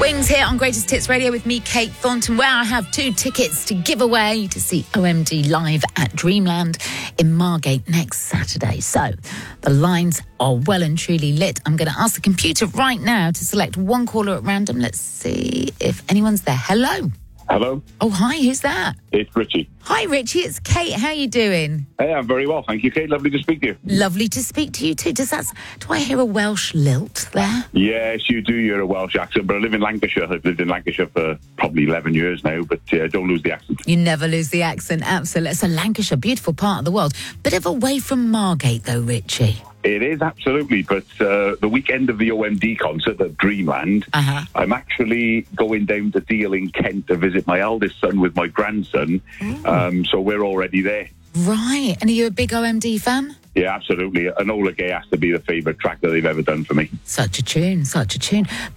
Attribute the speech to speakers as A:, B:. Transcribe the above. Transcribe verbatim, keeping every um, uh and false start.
A: Wings here on Greatest Hits Radio with me, Kate Thornton, where I have two tickets to give away to see O M D live at Dreamland in Margate next Saturday. So the lines are well and truly lit. I'm going to ask the computer right now to select one caller at random. Let's see if anyone's there. Hello.
B: Hello.
A: Oh, hi. Who's that?
B: It's Richie.
A: Hi, Richie. It's Kate. How are you doing?
B: Hey, I'm very well, thank you, Kate. Lovely to speak to you.
A: Lovely to speak to you too. Does that? Do I hear a Welsh lilt there?
B: Yes, you do. You're a Welsh accent, but I live in Lancashire. I've lived in Lancashire for probably eleven years now, but uh, don't lose the accent.
A: You never lose the accent. Absolutely. So Lancashire, beautiful part of the world. Bit of away from Margate, though, Richie.
B: It is, absolutely, but uh, the weekend of the O M D concert at Dreamland,
A: uh-huh.
B: I'm actually going down to Deal in Kent to visit my eldest son with my grandson, um, so we're already there.
A: Right, and are you a big O M D fan?
B: Yeah, absolutely. Enola Gay has to be the favourite track that they've ever done for me.
A: Such a tune, such a tune.